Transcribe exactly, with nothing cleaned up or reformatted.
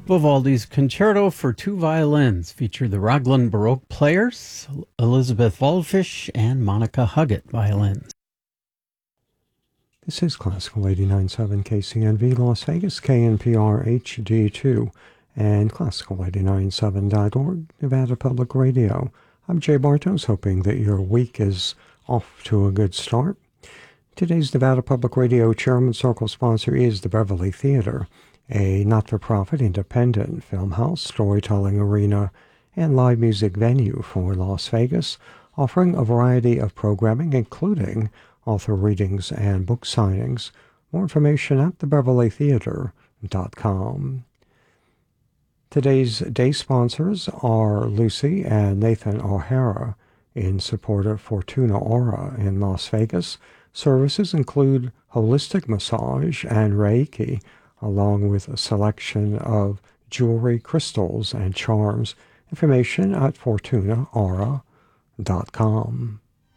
Vivaldi's Concerto for Two Violins featured the Raglan Baroque players, Elizabeth Waldfish and Monica Huggett violins. This is Classical eighty-nine point seven K C N V Las Vegas, K N P R H D two, and Classical eighty-nine point seven dot org, Nevada Public Radio. I'm Jay Bartos, hoping that your week is off to a good start. Today's Nevada Public Radio Chairman Circle sponsor is the Beverly Theater, a not-for-profit independent film house, storytelling arena, and live music venue for Las Vegas, offering a variety of programming, including author readings and book signings. More information at the beverly theater dot com. Today's day sponsors are Lucy and Nathan O'Hara in support of Fortuna Aura in Las Vegas. Services include holistic massage and Reiki, along with a selection of jewelry, crystals, and charms. Information at fortuna aura dot com.